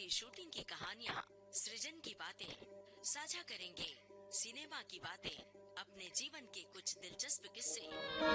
की शूटिंग की कहानियाँ, सृजन की बातें, साझा करेंगे सिनेमा की बातें, अपने जीवन के कुछ दिलचस्प किस्से।